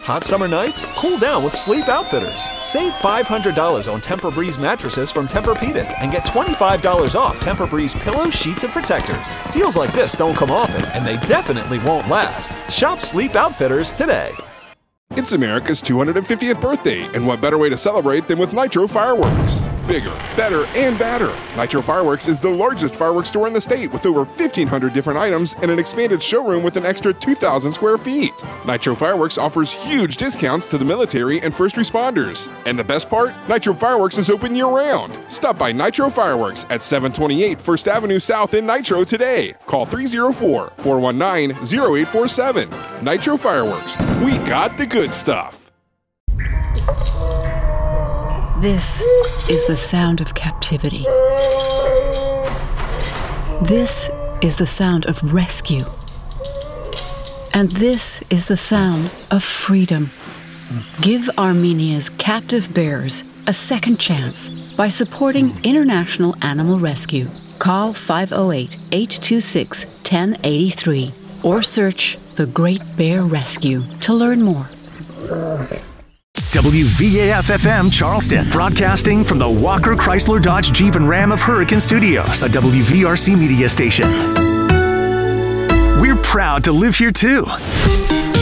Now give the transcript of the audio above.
Hot summer nights? Cool down with Sleep Outfitters. Save $500 on Tempur-Breeze mattresses from Tempur-Pedic and get $25 off Tempur-Breeze pillows, sheets, and protectors. Deals like this don't come often, and they definitely won't last. Shop Sleep Outfitters today. It's America's 250th birthday, and what better way to celebrate than with Nitro Fireworks? Bigger, better, and badder. Nitro Fireworks is the largest fireworks store in the state with over 1,500 different items and an expanded showroom with an extra 2,000 square feet. Nitro Fireworks offers huge discounts to the military and first responders. And the best part? Nitro Fireworks is open year-round. Stop by Nitro Fireworks at 728 First Avenue South in Nitro today. Call 304-419-0847. Nitro Fireworks. We got the good stuff. This is the sound of captivity. This is the sound of rescue. And this is the sound of freedom. Give Armenia's captive bears a second chance by supporting International Animal Rescue. Call 508-826-1083 or search The Great Bear Rescue to learn more. WVAF-FM Charleston, broadcasting from the Walker Chrysler Dodge Jeep and Ram of Hurricane Studios, a WVRC media station. We're proud to live here too.